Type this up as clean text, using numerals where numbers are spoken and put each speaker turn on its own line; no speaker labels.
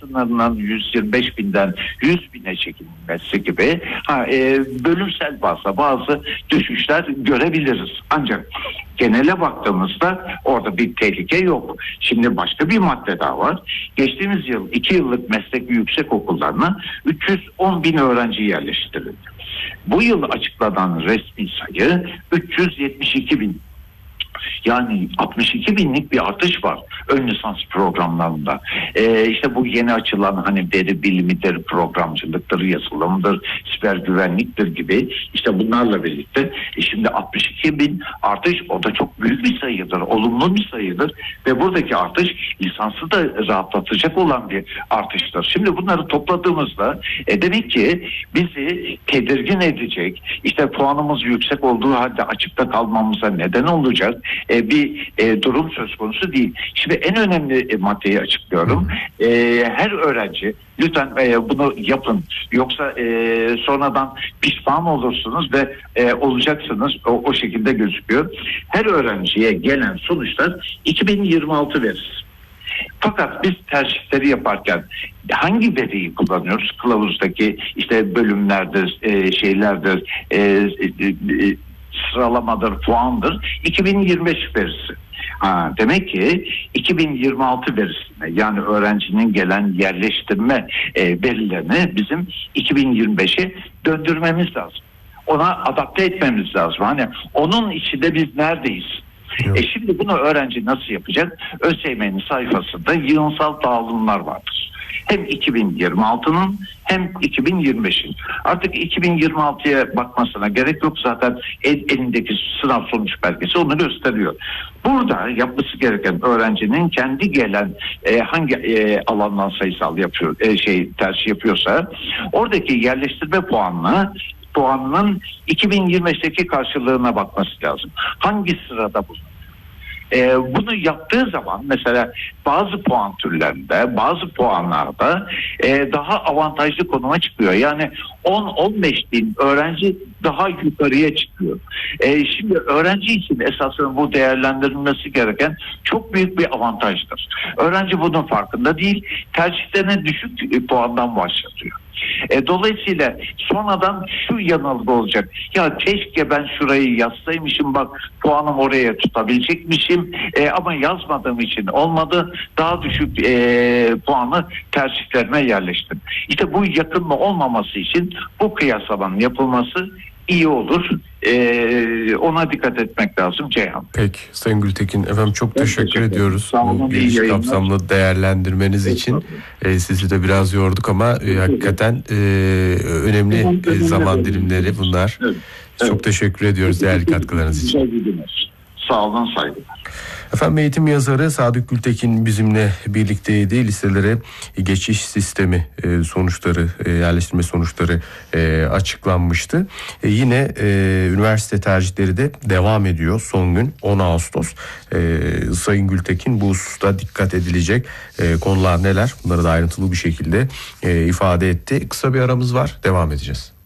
sınırının 125 binden 100 bine çekilmesi gibi bölümsel bazı düşüşler görebiliriz. Ancak genele baktığımızda orada bir tehlike yok. Şimdi başka bir madde daha var. Geçtiğimiz yıl 2 yıllık meslek yüksek okullarına 310 bin öğrenci yerleştirildi. Bu yıl açıklanan resmi sayı 372 bin. Yani 62 binlik bir artış var ön lisans programlarında. İşte bu yeni açılan hani veri bilimidir, programcılıktır, yazılımdır, siber güvenliktir gibi işte bunlarla birlikte şimdi 62 bin artış, o da çok büyük bir sayıdır, olumlu bir sayıdır ve buradaki artış lisansı da rahatlatacak olan bir artıştır. Şimdi bunları topladığımızda demek ki bizi tedirgin edecek, işte puanımız yüksek olduğu halde açıkta kalmamıza neden olacak bir durum söz konusu değil. Şimdi en önemli maddeyi açıklıyorum. Her öğrenci lütfen bunu yapın. Yoksa sonradan pişman olursunuz ve olacaksınız. O şekilde gözüküyor. Her öğrenciye gelen sonuçlar 2026 verisi. Fakat biz tercihleri yaparken hangi veriyi kullanıyoruz? Kılavuzdaki işte bölümlerdir, şeylerdir, sıralamadır, puandır. 2025 verisi. Demek ki 2026 verisine, yani öğrencinin gelen yerleştirme verilerini bizim 2025'e döndürmemiz lazım. Ona adapte etmemiz lazım. Hani onun içinde biz neredeyiz? Şimdi bunu öğrenci nasıl yapacak? ÖSYM'nin sayfasında yığınsal dağılımlar vardır. Hem 2026'nın hem 2025'in. Artık 2026'ya bakmasına gerek yok, zaten elindeki sınav sonuç belgesi onu gösteriyor. Burada yapması gereken öğrencinin kendi gelen hangi alandan sayısal yapıyor, tercih yapıyorsa oradaki yerleştirme puanının 2025'teki karşılığına bakması lazım. Hangi sırada bu? Bunu yaptığı zaman mesela bazı puan türlerinde, bazı puanlarda daha avantajlı konuma çıkıyor. Yani 10-15 bin öğrenci daha yukarıya çıkıyor. Şimdi öğrenci için esasında bu değerlendirilmesi gereken çok büyük bir avantajdır. Öğrenci bunun farkında değil, tercihlerine düşük puandan başlatıyor. Dolayısıyla sonradan şu yanılgı olacak. Ya keşke ben şurayı yazsaymışım, bak puanım oraya tutabilecekmişim ama yazmadığım için olmadı. Daha düşük puanı tercihlerime yerleştim. İşte bu yakınma olmaması için bu kıyaslamanın yapılması iyi olur. Ona dikkat etmek lazım Ceyhan.
Peki Sayın Gültekin, efendim çok teşekkür ediyoruz bu geniş kapsamlı değerlendirmeniz için. Sizi de biraz yorduk ama hakikaten önemli zaman dilimleri bunlar. Evet. Çok teşekkür ediyoruz değerli katkılarınız için.
Sağ olun, saygılar.
Efendim eğitim yazarı Sadık Gültekin bizimle birlikteydi. Liselere geçiş sistemi sonuçları, yerleştirme sonuçları açıklanmıştı. Yine üniversite tercihleri de devam ediyor. Son gün 10 Ağustos. Sayın Gültekin bu hususta dikkat edilecek konular neler? Bunları da ayrıntılı bir şekilde ifade etti. Kısa bir aramız var. Devam edeceğiz.